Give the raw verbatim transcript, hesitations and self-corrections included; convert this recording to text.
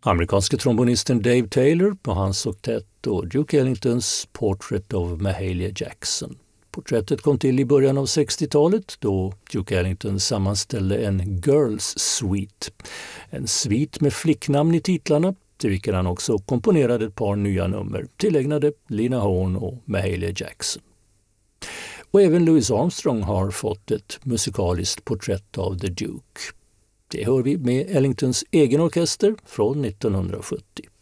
Amerikanske trombonisten Dave Taylor och hans oktett och Duke Ellingtons Portrait of Mahalia Jackson. Porträttet kom till i början av sextiotalet då Duke Ellington sammanställde en Girls Suite. En svit med flicknamn i titlarna till vilken han också komponerade ett par nya nummer tillägnade Lena Horne och Mahalia Jackson. Och även Louis Armstrong har fått ett musikaliskt porträtt av The Duke. Det hör vi med Ellingtons egen orkester från nittonhundrasjuttio.